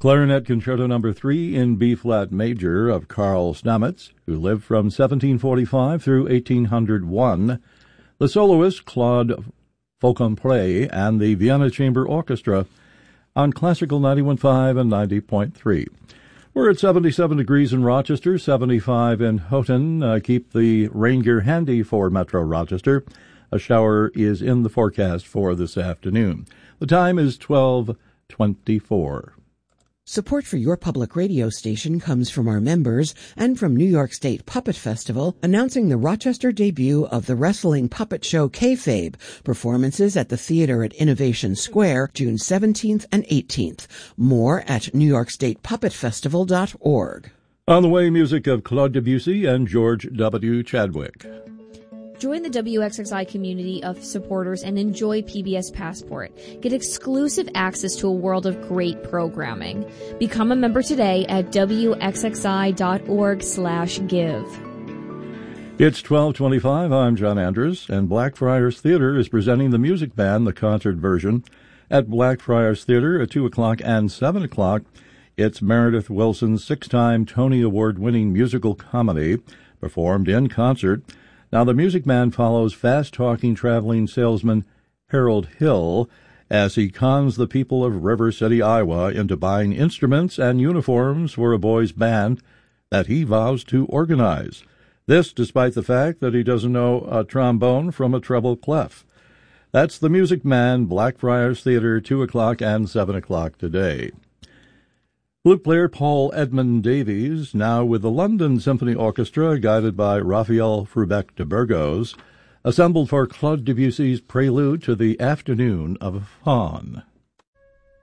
Clarinet Concerto No. 3 in B-flat major of Karl Stamitz, who lived from 1745 through 1801, the soloist Claude Fauconplet, and the Vienna Chamber Orchestra on Classical 91.5 and 90.3. We're at 77 degrees in Rochester, 75 in Houghton. Keep the rain gear handy for Metro Rochester. A shower is in the forecast for this afternoon. The time is 12:24. Support for your public radio station comes from our members and from New York State Puppet Festival, announcing the Rochester debut of the wrestling puppet show Kayfabe. Performances at the theater at Innovation Square, June 17th and 18th. More at NewYorkStatePuppetFestival.org. On the way, music of Claude Debussy and George W. Chadwick. Join the WXXI community of supporters and enjoy PBS Passport. Get exclusive access to a world of great programming. Become a member today at WXXI.org/give. It's 12:25. I'm John Andrews, and Blackfriars Theater is presenting the music band, the concert version, at Blackfriars Theater at 2 o'clock and 7 o'clock. It's Meredith Willson's 6-time Tony Award-winning musical comedy, performed in concert. Now, the Music Man follows fast-talking traveling salesman Harold Hill as he cons the people of River City, Iowa, into buying instruments and uniforms for a boys' band that he vows to organize. This despite the fact that he doesn't know a trombone from a treble clef. That's the Music Man, Blackfriars Theater, 2 o'clock and 7 o'clock today. Flute player Paul Edmund Davies, now with the London Symphony Orchestra, guided by Raphael Frubeck de Burgos, assembled for Claude Debussy's prelude to the Afternoon of a Faun.